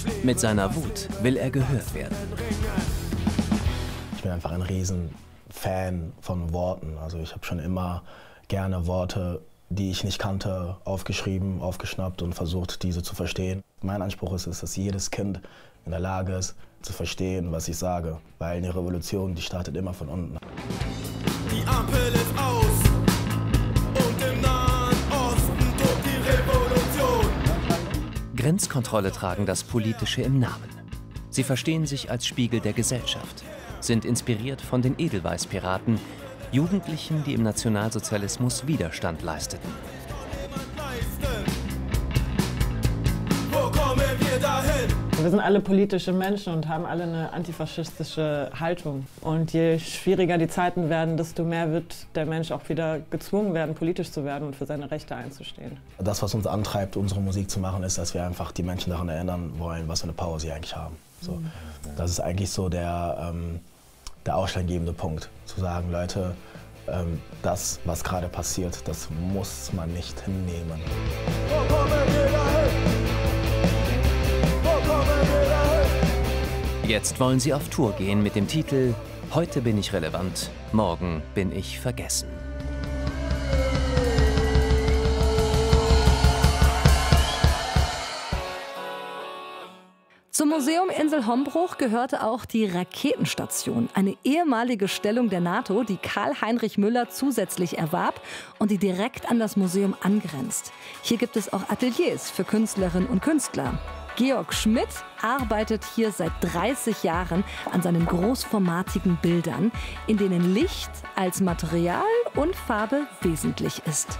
Mit seiner Wut will er gehört werden. Ich bin einfach ein Riesenfan von Worten. Also ich habe schon immer gerne Worte, die ich nicht kannte, aufgeschrieben, aufgeschnappt und versucht, diese zu verstehen. Mein Anspruch ist es, dass jedes Kind in der Lage ist, zu verstehen, was ich sage. Weil eine Revolution, die startet immer von unten. Die Ampel ist aus und im Nahen Osten tobt die Revolution. Grenzkontrolle tragen das Politische im Namen. Sie verstehen sich als Spiegel der Gesellschaft, sind inspiriert von den Edelweiß-Piraten, Jugendlichen, die im Nationalsozialismus Widerstand leisteten. Wo kommen wir dahin? Wir sind alle politische Menschen und haben alle eine antifaschistische Haltung. Und je schwieriger die Zeiten werden, desto mehr wird der Mensch auch wieder gezwungen werden, politisch zu werden und für seine Rechte einzustehen. Das, was uns antreibt, unsere Musik zu machen, ist, dass wir einfach die Menschen daran erinnern wollen, was für eine Power sie eigentlich haben. So, das ist eigentlich so der ausschlaggebende Punkt, zu sagen, Leute, das, was gerade passiert, das muss man nicht hinnehmen. Wo kommen wir dahin? Wo kommen wir dahin? Jetzt wollen sie auf Tour gehen mit dem Titel »Heute bin ich relevant, morgen bin ich vergessen«. Zum Museum Insel Hombruch gehörte auch die Raketenstation, eine ehemalige Stellung der NATO, die Karl-Heinrich Müller zusätzlich erwarb und die direkt an das Museum angrenzt. Hier gibt es auch Ateliers für Künstlerinnen und Künstler. Georg Schmidt arbeitet hier seit 30 Jahren an seinen großformatigen Bildern, in denen Licht als Material und Farbe wesentlich ist.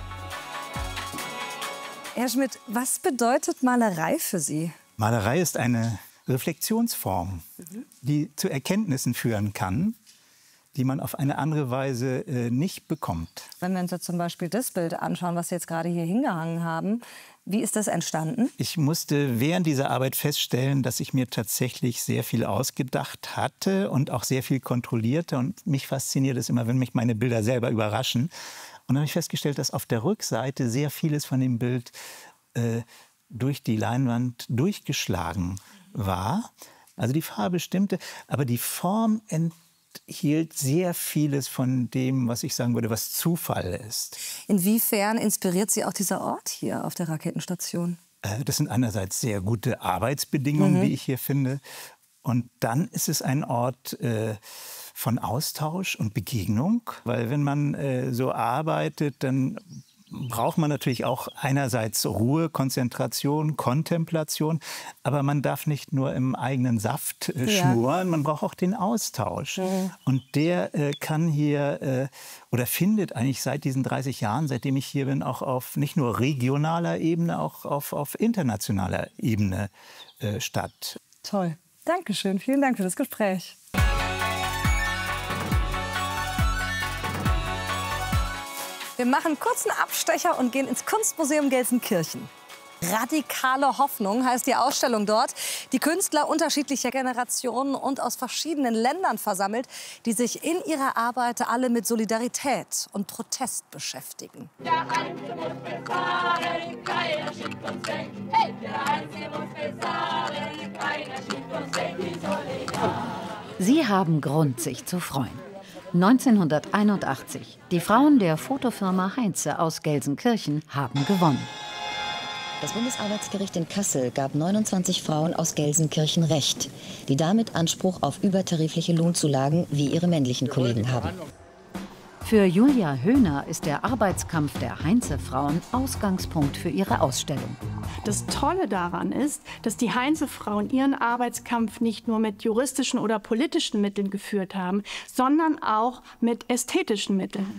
Herr Schmidt, was bedeutet Malerei für Sie? Malerei ist eine Reflexionsform, die zu Erkenntnissen führen kann, die man auf eine andere Weise nicht bekommt. Wenn wir uns jetzt zum Beispiel das Bild anschauen, was Sie jetzt gerade hier hingehangen haben, wie ist das entstanden? Ich musste während dieser Arbeit feststellen, dass ich mir tatsächlich sehr viel ausgedacht hatte und auch sehr viel kontrollierte. Und mich fasziniert es immer, wenn mich meine Bilder selber überraschen. Und dann habe ich festgestellt, dass auf der Rückseite sehr vieles von dem Bild durch die Leinwand durchgeschlagen war. Also die Farbe stimmte, aber die Form enthielt sehr vieles von dem, was ich sagen würde, was Zufall ist. Inwiefern inspiriert Sie auch dieser Ort hier auf der Raketenstation? Das sind einerseits sehr gute Arbeitsbedingungen, wie ich hier finde. Und dann ist es ein Ort von Austausch und Begegnung. Weil wenn man so arbeitet, dann braucht man natürlich auch einerseits Ruhe, Konzentration, Kontemplation. Aber man darf nicht nur im eigenen Saft schmoren, man braucht auch den Austausch. Und der kann hier oder findet eigentlich seit diesen 30 Jahren, seitdem ich hier bin, auch auf nicht nur regionaler Ebene, auch auf internationaler Ebene statt. Toll. Dankeschön. Vielen Dank für das Gespräch. Wir machen kurz einen Abstecher und gehen ins Kunstmuseum Gelsenkirchen. Radikale Hoffnung heißt die Ausstellung dort. Die Künstler unterschiedlicher Generationen und aus verschiedenen Ländern versammelt, die sich in ihrer Arbeit alle mit Solidarität und Protest beschäftigen. Der Einzelne muss bezahlen, keiner schickt uns weg. Hey, der Einzelne muss bezahlen, keiner schickt uns weg, die Solidar. Sie haben Grund, sich zu freuen. 1981. Die Frauen der Fotofirma Heinze aus Gelsenkirchen haben gewonnen. Das Bundesarbeitsgericht in Kassel gab 29 Frauen aus Gelsenkirchen Recht, die damit Anspruch auf übertarifliche Lohnzulagen wie ihre männlichen Kollegen haben. Für Julia Höhner ist der Arbeitskampf der Heinze-Frauen Ausgangspunkt für ihre Ausstellung. Das Tolle daran ist, dass die Heinze-Frauen ihren Arbeitskampf nicht nur mit juristischen oder politischen Mitteln geführt haben, sondern auch mit ästhetischen Mitteln.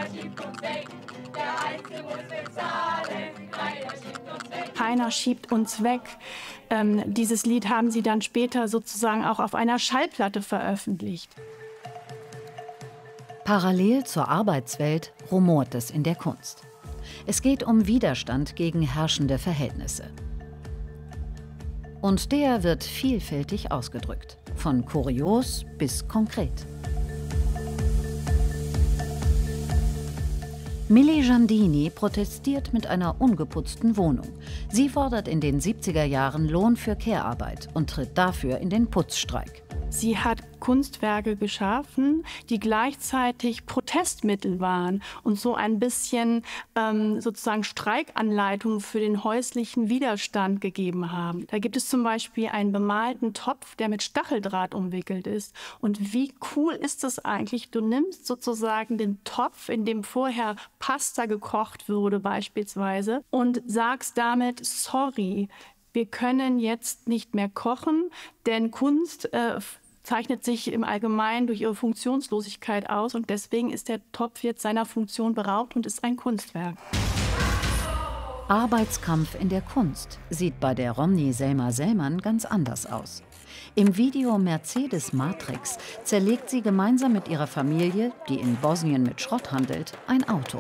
Keiner schiebt uns weg. Dieses Lied haben sie dann später sozusagen auch auf einer Schallplatte veröffentlicht. Parallel zur Arbeitswelt rumort es in der Kunst. Es geht um Widerstand gegen herrschende Verhältnisse. Und der wird vielfältig ausgedrückt, von kurios bis konkret. Milli Giandini protestiert mit einer ungeputzten Wohnung. Sie fordert in den 70er Jahren Lohn für Care-Arbeit und tritt dafür in den Putzstreik. Sie hat Kunstwerke geschaffen, die gleichzeitig Protestmittel waren und so ein bisschen sozusagen Streikanleitungen für den häuslichen Widerstand gegeben haben. Da gibt es zum Beispiel einen bemalten Topf, der mit Stacheldraht umwickelt ist. Und wie cool ist das eigentlich? Du nimmst sozusagen den Topf, in dem vorher Pasta gekocht wurde beispielsweise, und sagst damit, sorry, wir können jetzt nicht mehr kochen, denn Kunst zeichnet sich im Allgemeinen durch ihre Funktionslosigkeit aus und deswegen ist der Topf jetzt seiner Funktion beraubt und ist ein Kunstwerk. Arbeitskampf in der Kunst sieht bei der Romney Selma Sellmann ganz anders aus. Im Video Mercedes Matrix zerlegt sie gemeinsam mit ihrer Familie, die in Bosnien mit Schrott handelt, ein Auto.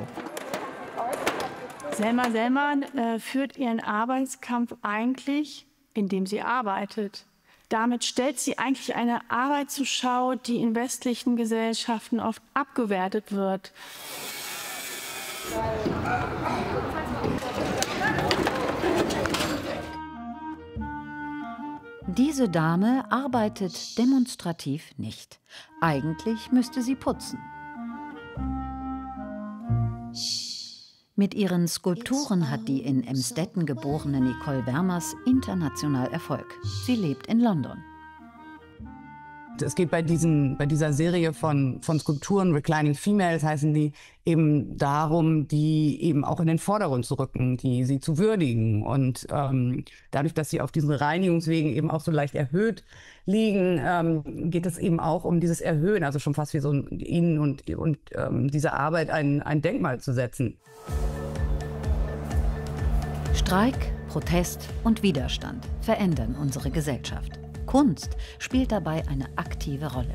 Selma Sellmann führt ihren Arbeitskampf eigentlich, indem sie arbeitet. Damit stellt sie eigentlich eine Arbeit zur Schau, die in westlichen Gesellschaften oft abgewertet wird. Diese Dame arbeitet demonstrativ nicht. Eigentlich müsste sie putzen. Mit ihren Skulpturen hat die in Emstetten geborene Nicole Wermers international Erfolg. Sie lebt in London. Es geht bei dieser Serie von Skulpturen, Reclining Females heißen die, eben darum, die eben auch in den Vordergrund zu rücken, die sie zu würdigen. Und dadurch, dass sie auf diesen Reinigungswegen eben auch so leicht erhöht liegen, geht es eben auch um dieses Erhöhen, also schon fast wie so ihnen und dieser Arbeit ein Denkmal zu setzen. Streik, Protest und Widerstand verändern unsere Gesellschaft. Kunst spielt dabei eine aktive Rolle.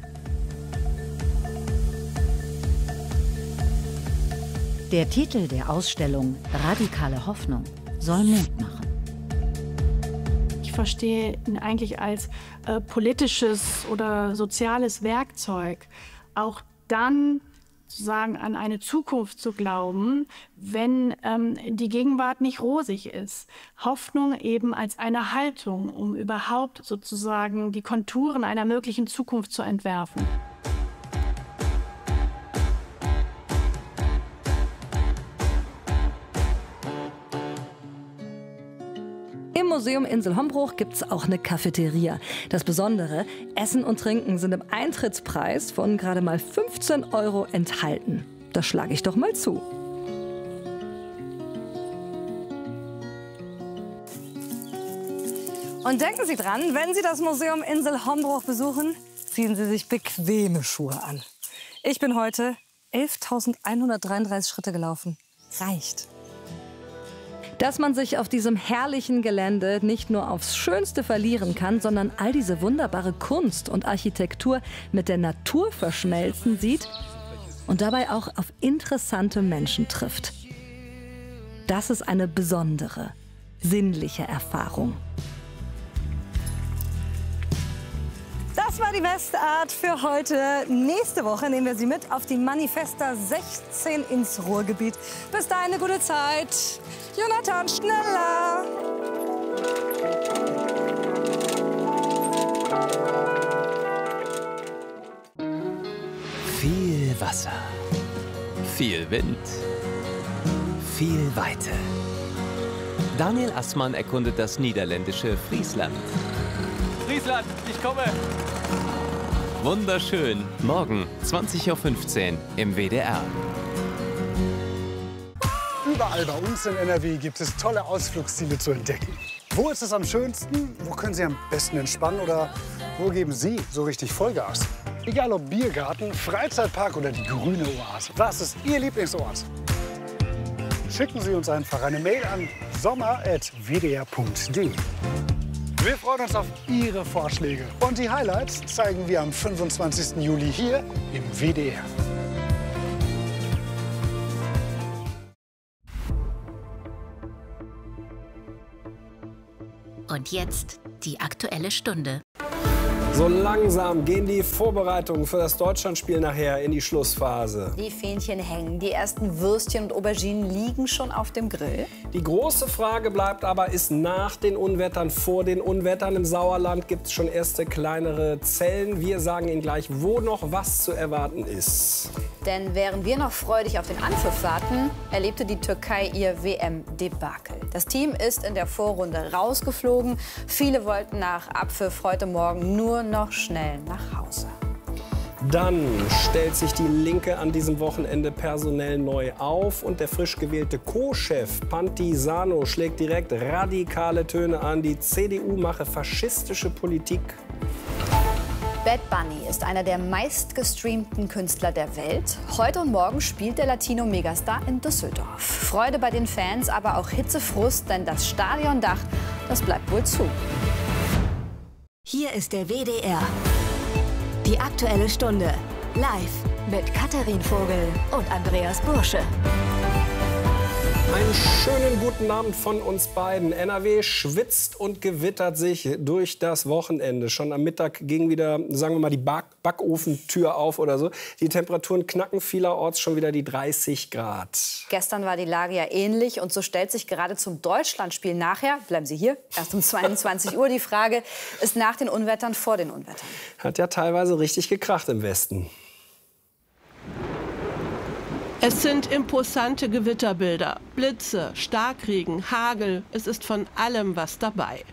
Der Titel der Ausstellung Radikale Hoffnung soll Mut machen. Ich verstehe ihn eigentlich als politisches oder soziales Werkzeug. Auch dann sozusagen an eine Zukunft zu glauben, wenn die Gegenwart nicht rosig ist. Hoffnung eben als eine Haltung, um überhaupt sozusagen die Konturen einer möglichen Zukunft zu entwerfen. Im Museum Insel Hombruch gibt es auch eine Cafeteria. Das Besondere, Essen und Trinken sind im Eintrittspreis von gerade mal 15 € enthalten. Das schlage ich doch mal zu. Und denken Sie dran, wenn Sie das Museum Insel Hombruch besuchen, ziehen Sie sich bequeme Schuhe an. Ich bin heute 11.133 Schritte gelaufen. Reicht. Dass man sich auf diesem herrlichen Gelände nicht nur aufs Schönste verlieren kann, sondern all diese wunderbare Kunst und Architektur mit der Natur verschmelzen sieht und dabei auch auf interessante Menschen trifft. Das ist eine besondere, sinnliche Erfahrung. Das war die Westart für heute. Nächste Woche nehmen wir Sie mit auf die Manifesta 16 ins Ruhrgebiet. Bis dahin eine gute Zeit. Jonathan, schneller! Viel Wasser, viel Wind, viel Weite. Daniel Assmann erkundet das niederländische Friesland. Friesland, ich komme! Wunderschön. Morgen 20:15 Uhr im WDR. Überall bei uns in NRW gibt es tolle Ausflugsziele zu entdecken. Wo ist es am schönsten? Wo können Sie am besten entspannen? Oder wo geben Sie so richtig Vollgas? Egal ob Biergarten, Freizeitpark oder die grüne Oase. Was ist Ihr Lieblingsort? Schicken Sie uns einfach eine Mail an sommer@wdr.de. Wir freuen uns auf Ihre Vorschläge. Und die Highlights zeigen wir am 25. Juli hier im WDR. Und jetzt die Aktuelle Stunde. So langsam gehen die Vorbereitungen für das Deutschlandspiel nachher in die Schlussphase. Die Fähnchen hängen, die ersten Würstchen und Auberginen liegen schon auf dem Grill. Die große Frage bleibt aber, ist nach den Unwettern, vor den Unwettern im Sauerland gibt es schon erste kleinere Zellen. Wir sagen Ihnen gleich, wo noch was zu erwarten ist. Denn während wir noch freudig auf den Anpfiff warten, erlebte die Türkei ihr WM-Debakel. Das Team ist in der Vorrunde rausgeflogen. Viele wollten nach Abpfiff heute Morgen nur noch schnell nach Hause. Dann stellt sich die Linke an diesem Wochenende personell neu auf. Und der frisch gewählte Co-Chef Pantisano schlägt direkt radikale Töne an. Die CDU mache faschistische Politik. Bad Bunny ist einer der meistgestreamten Künstler der Welt. Heute und morgen spielt der Latino-Megastar in Düsseldorf. Freude bei den Fans, aber auch Hitzefrust, denn das Stadiondach, das bleibt wohl zu. Hier ist der WDR. Die Aktuelle Stunde. Live mit Katharin Vogel und Andreas Bursche. Einen schönen guten Abend von uns beiden. NRW schwitzt und gewittert sich durch das Wochenende. Schon am Mittag ging wieder, sagen wir mal, die Backofentür auf oder so. Die Temperaturen knacken vielerorts schon wieder die 30 Grad. Gestern war die Lage ja ähnlich und so stellt sich gerade zum Deutschlandspiel nachher, bleiben Sie hier, erst um 22 Uhr die Frage, ist nach den Unwettern vor den Unwettern? Hat ja teilweise richtig gekracht im Westen. Es sind imposante Gewitterbilder, Blitze, Starkregen, Hagel, es ist von allem was dabei.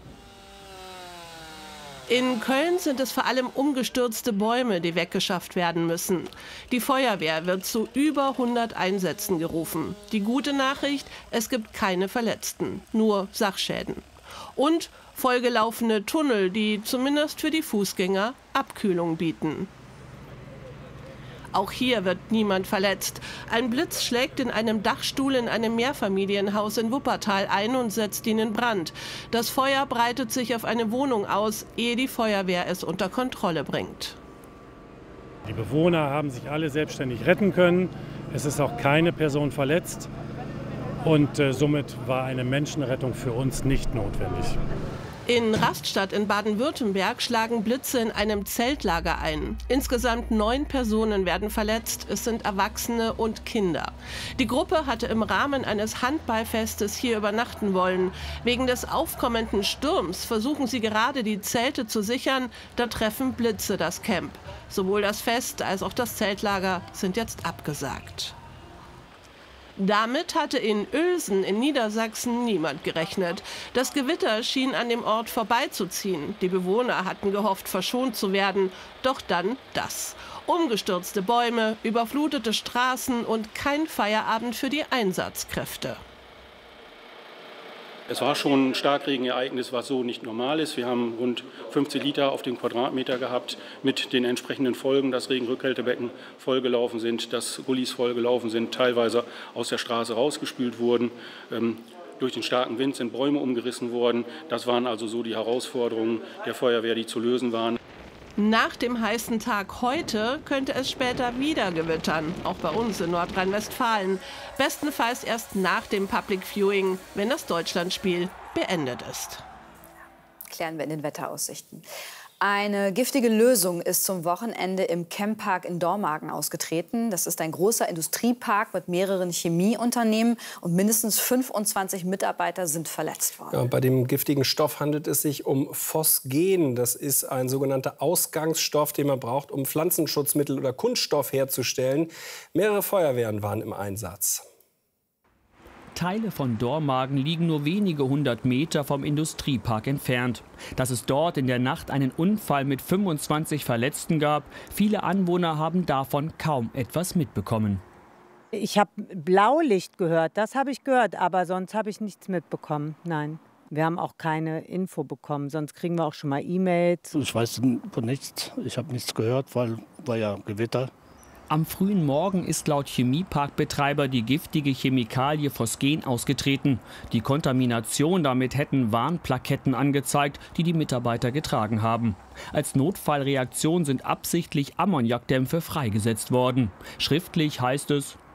In Köln sind es vor allem umgestürzte Bäume, die weggeschafft werden müssen. Die Feuerwehr wird zu über 100 Einsätzen gerufen. Die gute Nachricht, es gibt keine Verletzten, nur Sachschäden. Und vollgelaufene Tunnel, die zumindest für die Fußgänger Abkühlung bieten. Auch hier wird niemand verletzt. Ein Blitz schlägt in einem Dachstuhl in einem Mehrfamilienhaus in Wuppertal ein und setzt ihn in Brand. Das Feuer breitet sich auf eine Wohnung aus, ehe die Feuerwehr es unter Kontrolle bringt. Die Bewohner haben sich alle selbstständig retten können. Es ist auch keine Person verletzt. Und somit war eine Menschenrettung für uns nicht notwendig. In Rastatt in Baden-Württemberg schlagen Blitze in einem Zeltlager ein. Insgesamt 9 Personen werden verletzt. Es sind Erwachsene und Kinder. Die Gruppe hatte im Rahmen eines Handballfestes hier übernachten wollen. Wegen des aufkommenden Sturms versuchen sie gerade, die Zelte zu sichern. Da treffen Blitze das Camp. Sowohl das Fest als auch das Zeltlager sind jetzt abgesagt. Damit hatte in Uelsen in Niedersachsen niemand gerechnet. Das Gewitter schien an dem Ort vorbeizuziehen. Die Bewohner hatten gehofft, verschont zu werden. Doch dann das. Umgestürzte Bäume, überflutete Straßen und kein Feierabend für die Einsatzkräfte. Es war schon ein Starkregenereignis, was so nicht normal ist. Wir haben rund 15 Liter auf den Quadratmeter gehabt mit den entsprechenden Folgen, dass Regenrückhaltebecken vollgelaufen sind, dass Gullis vollgelaufen sind, teilweise aus der Straße rausgespült wurden. Durch den starken Wind sind Bäume umgerissen worden. Das waren also so die Herausforderungen der Feuerwehr, die zu lösen waren. Nach dem heißen Tag heute könnte es später wieder gewittern, auch bei uns in Nordrhein-Westfalen. Bestenfalls erst nach dem Public Viewing, wenn das Deutschlandspiel beendet ist. Klären wir in den Wetteraussichten. Eine giftige Lösung ist zum Wochenende im Chempark in Dormagen ausgetreten. Das ist ein großer Industriepark mit mehreren Chemieunternehmen und mindestens 25 Mitarbeiter sind verletzt worden. Ja, bei dem giftigen Stoff handelt es sich um Phosgen. Das ist ein sogenannter Ausgangsstoff, den man braucht, um Pflanzenschutzmittel oder Kunststoff herzustellen. Mehrere Feuerwehren waren im Einsatz. Teile von Dormagen liegen nur wenige 100 Meter vom Industriepark entfernt. Dass es dort in der Nacht einen Unfall mit 25 Verletzten gab, viele Anwohner haben davon kaum etwas mitbekommen. Ich habe Blaulicht gehört, das habe ich gehört, aber sonst habe ich nichts mitbekommen, nein. Wir haben auch keine Info bekommen, sonst kriegen wir auch schon mal E-Mails. Ich weiß von nichts, ich habe nichts gehört, weil war ja Gewitter. Am frühen Morgen ist laut Chemieparkbetreiber die giftige Chemikalie Phosgen ausgetreten. Die Kontamination damit hätten Warnplaketten angezeigt, die die Mitarbeiter getragen haben. Als Notfallreaktion sind absichtlich Ammoniakdämpfe freigesetzt worden. Schriftlich heißt es: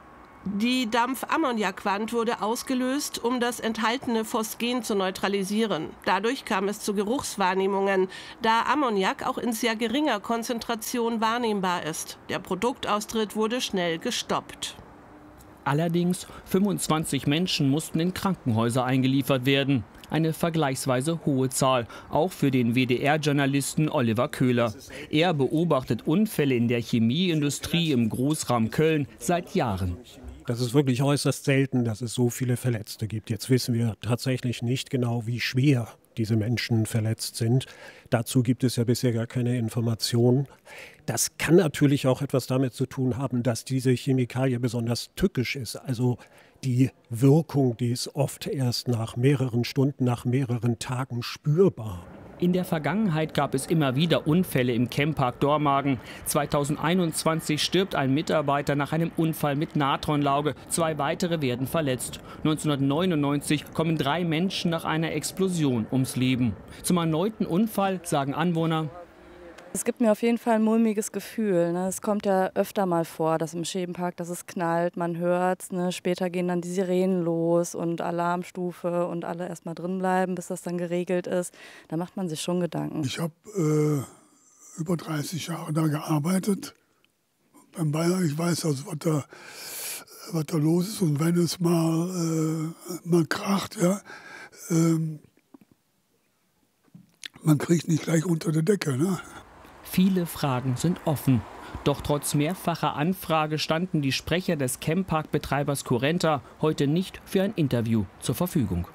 Die Dampfammoniakwand wurde ausgelöst, um das enthaltene Phosgen zu neutralisieren. Dadurch kam es zu Geruchswahrnehmungen, da Ammoniak auch in sehr geringer Konzentration wahrnehmbar ist. Der Produktaustritt wurde schnell gestoppt. Allerdings 25 Menschen mussten in Krankenhäuser eingeliefert werden. Eine vergleichsweise hohe Zahl, auch für den WDR-Journalisten Oliver Köhler. Er beobachtet Unfälle in der Chemieindustrie im Großraum Köln seit Jahren. Das ist wirklich äußerst selten, dass es so viele Verletzte gibt. Jetzt wissen wir tatsächlich nicht genau, wie schwer diese Menschen verletzt sind. Dazu gibt es ja bisher gar keine Informationen. Das kann natürlich auch etwas damit zu tun haben, dass diese Chemikalie besonders tückisch ist. Also die Wirkung, die ist oft erst nach mehreren Stunden, nach mehreren Tagen spürbar. In der Vergangenheit gab es immer wieder Unfälle im Chempark Dormagen. 2021 stirbt ein Mitarbeiter nach einem Unfall mit Natronlauge. 2 weitere werden verletzt. 1999 kommen 3 Menschen nach einer Explosion ums Leben. Zum erneuten Unfall sagen Anwohner: Es gibt mir auf jeden Fall ein mulmiges Gefühl. Ne? Es kommt ja öfter mal vor, dass im Schebenpark, dass es knallt, man hört es. Ne? Später gehen dann die Sirenen los und Alarmstufe und alle erst mal drin bleiben, bis das dann geregelt ist. Da macht man sich schon Gedanken. Ich habe über 30 Jahre da gearbeitet beim Bayer. Ich weiß also, was da los ist. Und wenn es mal kracht, ja, man kriegt nicht gleich unter der Decke. Ne? Viele Fragen sind offen. Doch trotz mehrfacher Anfrage standen die Sprecher des Chempark-Betreibers Currenta heute nicht für ein Interview zur Verfügung.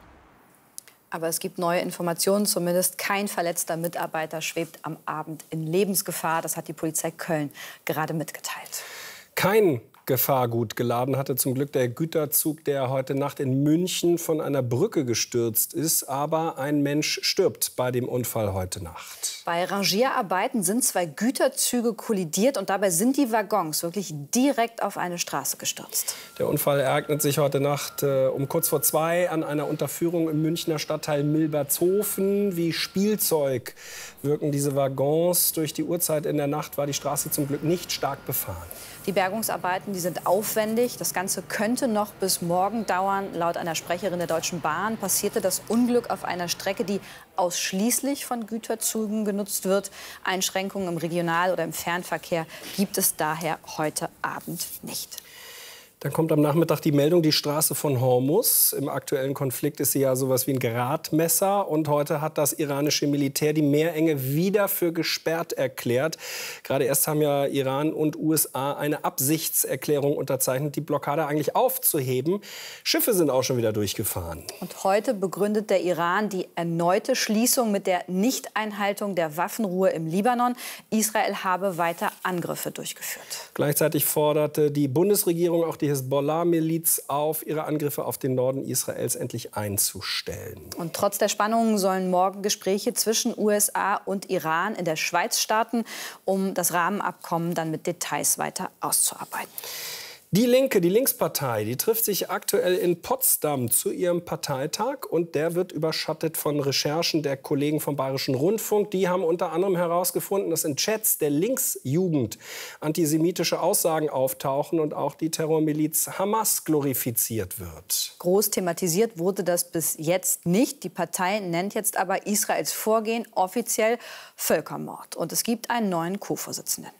Aber es gibt neue Informationen, zumindest kein verletzter Mitarbeiter schwebt am Abend in Lebensgefahr. Das hat die Polizei Köln gerade mitgeteilt. Kein Gefahrgut geladen hatte zum Glück der Güterzug, der heute Nacht in München von einer Brücke gestürzt ist. Aber ein Mensch stirbt bei dem Unfall heute Nacht. Bei Rangierarbeiten sind 2 Güterzüge kollidiert und dabei sind die Waggons wirklich direkt auf eine Straße gestürzt. Der Unfall ereignet sich heute Nacht um kurz vor 2 an einer Unterführung im Münchner Stadtteil Milbertshofen. Wie Spielzeug wirken diese Waggons. Durch die Uhrzeit in der Nacht war die Straße zum Glück nicht stark befahren. Die Bergungsarbeiten, die sind aufwendig. Das Ganze könnte noch bis morgen dauern. Laut einer Sprecherin der Deutschen Bahn passierte das Unglück auf einer Strecke, die ausschließlich von Güterzügen genutzt wird. Einschränkungen im Regional- oder im Fernverkehr gibt es daher heute Abend nicht. Dann kommt am Nachmittag die Meldung, die Straße von Hormuz. Im aktuellen Konflikt ist sie ja sowas wie ein Gradmesser. Und heute hat das iranische Militär die Meerenge wieder für gesperrt erklärt. Gerade erst haben ja Iran und USA eine Absichtserklärung unterzeichnet, die Blockade eigentlich aufzuheben. Schiffe sind auch schon wieder durchgefahren. Und heute begründet der Iran die erneute Schließung mit der Nichteinhaltung der Waffenruhe im Libanon. Israel habe weiter Angriffe durchgeführt. Gleichzeitig forderte die Bundesregierung auch die Hezbollah-Miliz auf, ihre Angriffe auf den Norden Israels endlich einzustellen. Und trotz der Spannungen sollen morgen Gespräche zwischen USA und Iran in der Schweiz starten, um das Rahmenabkommen dann mit Details weiter auszuarbeiten. Die Linke, die Linkspartei, die trifft sich aktuell in Potsdam zu ihrem Parteitag. Und der wird überschattet von Recherchen der Kollegen vom Bayerischen Rundfunk. Die haben unter anderem herausgefunden, dass in Chats der Linksjugend antisemitische Aussagen auftauchen und auch die Terrormiliz Hamas glorifiziert wird. Groß thematisiert wurde das bis jetzt nicht. Die Partei nennt jetzt aber Israels Vorgehen offiziell Völkermord. Und es gibt einen neuen Co-Vorsitzenden.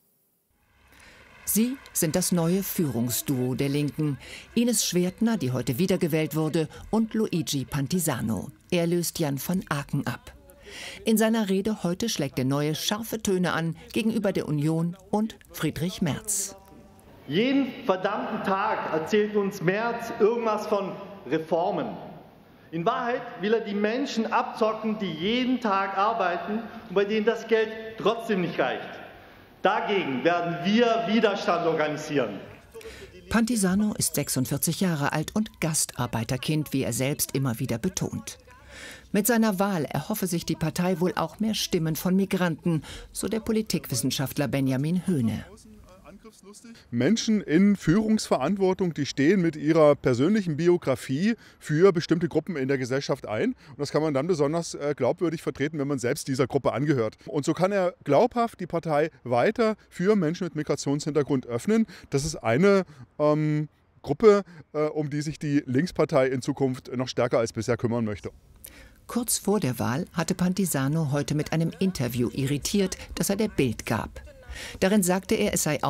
Sie sind das neue Führungsduo der Linken. Ines Schwertner, die heute wiedergewählt wurde, und Luigi Pantisano. Er löst Jan von Aken ab. In seiner Rede heute schlägt der Neue scharfe Töne an gegenüber der Union und Friedrich Merz. Jeden verdammten Tag erzählt uns Merz irgendwas von Reformen. In Wahrheit will er die Menschen abzocken, die jeden Tag arbeiten und bei denen das Geld trotzdem nicht reicht. Dagegen werden wir Widerstand organisieren. Pantisano ist 46 Jahre alt und Gastarbeiterkind, wie er selbst immer wieder betont. Mit seiner Wahl erhoffe sich die Partei wohl auch mehr Stimmen von Migranten, so der Politikwissenschaftler Benjamin Höhne. Menschen in Führungsverantwortung, die stehen mit ihrer persönlichen Biografie für bestimmte Gruppen in der Gesellschaft ein. Und das kann man dann besonders glaubwürdig vertreten, wenn man selbst dieser Gruppe angehört. Und so kann er glaubhaft die Partei weiter für Menschen mit Migrationshintergrund öffnen. Das ist eine Gruppe, um die sich die Linkspartei in Zukunft noch stärker als bisher kümmern möchte. Kurz vor der Wahl hatte Pantisano heute mit einem Interview irritiert, das er der Bild gab. Darin sagte er, es sei